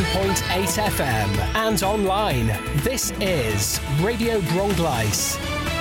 107.8 FM and online. This is Radio Bronglais.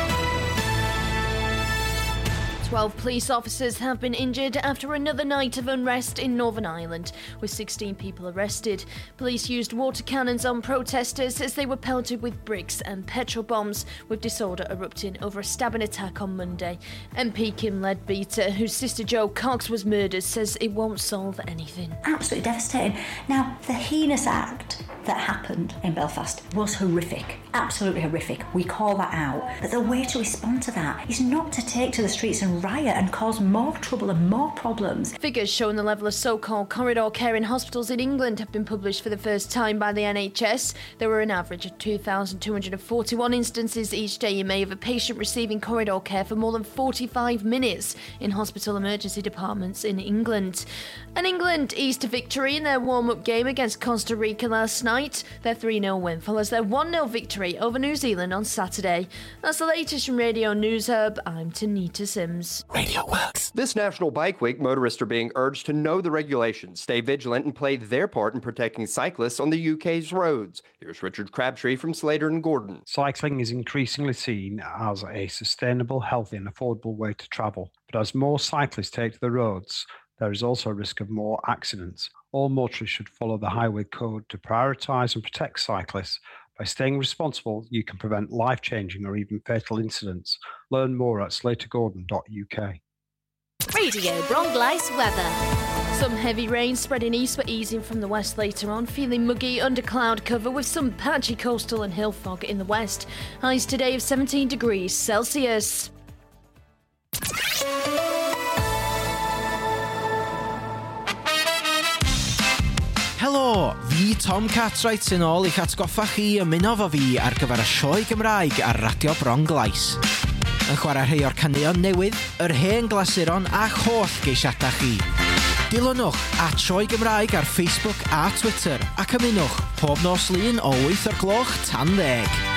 12 police officers have been injured after another night of unrest in Northern Ireland, with 16 people arrested. Police used water cannons on protesters as they were pelted with bricks and petrol bombs, with disorder erupting over a stabbing attack on Monday. MP Kim Leadbeater, whose sister Jo Cox was murdered, says it won't solve anything. Absolutely devastating. Now, the heinous act that happened in Belfast was horrific. Absolutely horrific. We call that out. But the way to respond to that is not to take to the streets and riot and cause more trouble and more problems. Figures showing the level of so-called corridor care in hospitals in England have been published for the first time by the NHS. There were an average of 2,241 instances each day in May of a patient receiving corridor care for more than 45 minutes in hospital emergency departments in England. And England eased a victory in their warm-up game against Costa Rica last night. Their 3-0 win follows their 1-0 victory over New Zealand on Saturday. That's the latest from Radio News Hub. I'm Tanita Sims. Radio Works. This National Bike Week, motorists are being urged to know the regulations, stay vigilant, and play their part in protecting cyclists on the UK's roads. Here's Richard Crabtree from Slater and Gordon. Cycling is increasingly seen as a sustainable, healthy and affordable way to travel. But as more cyclists take to the roads, there is also a risk of more accidents. All motorists should follow the highway code to prioritise and protect cyclists. By staying responsible, you can prevent life-changing or even fatal incidents. Learn more at slatergordon.uk. Radio Bronglais weather. Some heavy rain spreading east but easing from the west later on. Feeling muggy under cloud cover with some patchy coastal and hill fog in the west. Highs today of 17 degrees Celsius. Helo, fi Tom Cartwright yn ôl i'ch atgoffa chi ymuno fo fi ar gyfer y sioe Gymraeg ar Radio Bronglais. Yn chwarae rhai o'r caneuon newydd, yr hen glasuron a'ch holl geisiadau chi. Dilynwch at Sioe Gymraeg ar Facebook a Twitter ac ymunwch pob nos lun o 8 o'r gloch tan 10.